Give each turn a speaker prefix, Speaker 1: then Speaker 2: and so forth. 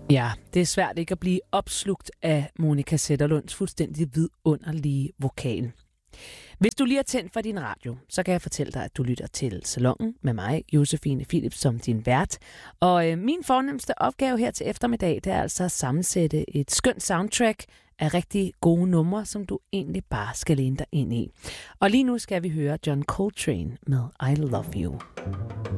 Speaker 1: Ja, det er svært ikke at blive opslugt af Monica Zetterlunds fuldstændig vidunderlige vokal. Hvis du lige har tændt for din radio, så kan jeg fortælle dig, at du lytter til Salonen med mig, Josefine Philips, som din vært. Og min fornemmeste opgave her til eftermiddag, det er altså at sammensætte et skønt soundtrack af rigtig gode numre, som du egentlig bare skal læne dig ind i. Og lige nu skal vi høre John Coltrane med I Love You.